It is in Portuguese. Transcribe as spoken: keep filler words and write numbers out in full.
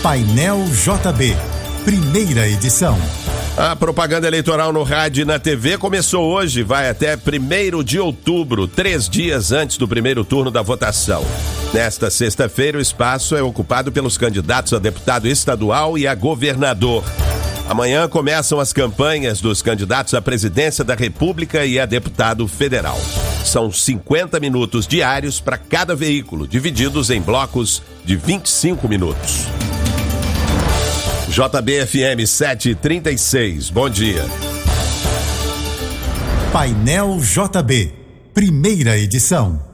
Painel J B, primeira edição. A propaganda eleitoral no rádio e na T V começou hoje, vai até primeiro de outubro, três dias antes do primeiro turno da votação. Nesta sexta-feira, o espaço é ocupado pelos candidatos a deputado estadual e a governador. Amanhã começam as campanhas dos candidatos à presidência da República e a deputado federal. São cinquenta minutos diários para cada veículo, divididos em blocos de vinte e cinco minutos. J B F M sete e trinta e seis, bom dia. Painel J B, primeira edição.